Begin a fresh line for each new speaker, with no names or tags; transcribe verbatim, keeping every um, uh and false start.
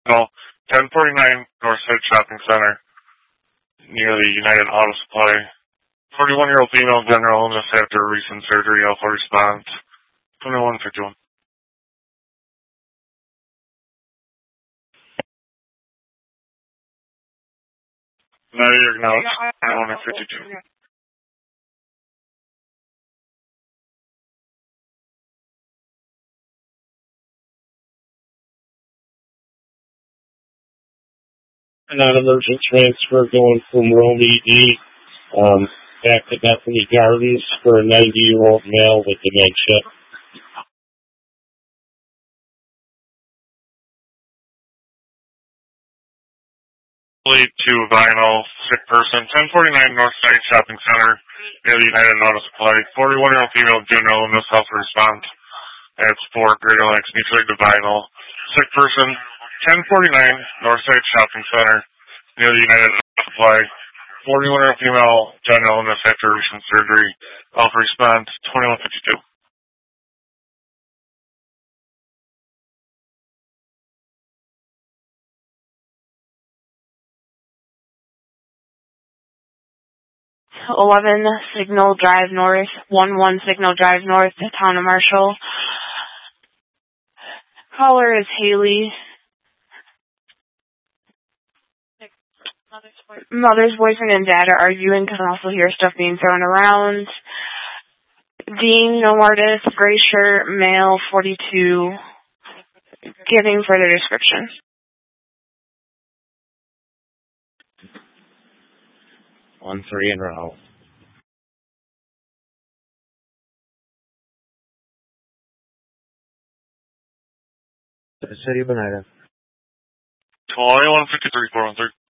No, ten forty-nine Northside Shopping Center, near the United Auto Supply. forty-one-year-old female, general illness after recent surgery, alpha response, twenty-one fifty-one. Now you're acknowledged, twenty-one fifty-two.
Non-emergent transfer going from Rome E D um, back to Bethany Gardens for a ninety-year-old male with dementia.
Lead to Vinyl, sick person, ten forty-nine Northside Shopping Center, near the United Auto Supply. forty-one-year-old female, general illness, health response. That's for Greater Lakes Mutual to Vinyl. Sick person, ten forty-nine Northside Shopping Center, near the United Auto Supply. forty-one-year-old female, general illness after recent surgery, health response, twenty-one fifty-two.
eleven Signal Drive North, one one Signal Drive North, Town of Marshall. Caller is Haley. Mother's boyfriend and dad are arguing, can also hear stuff being thrown around. Dean Novartis, gray shirt, male, forty-two, giving further description.
One three in row. The City of Oneida.
twenty-one fifty-three, four one three.